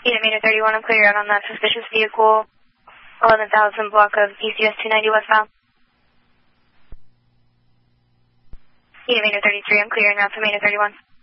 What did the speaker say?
Unit Meter 31, I'm clear out on that suspicious vehicle, 11,000 block of ECS 290 westbound. Unit Meter 33, I'm clearing out to Meter 31.